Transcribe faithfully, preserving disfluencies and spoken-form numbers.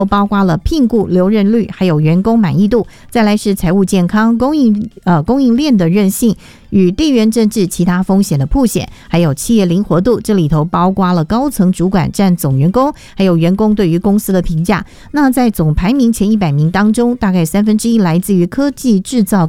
包括了聘雇留任率，还有员工满意度，再来是财务健康、供应呃供应链的韧性与地缘政治其他风险的曝险，还有企业灵活度，这里头包括了高层主管占总员工，还有员工对于公司的评价。那在总排名前一百名当中，大概三分之一来自于科技制造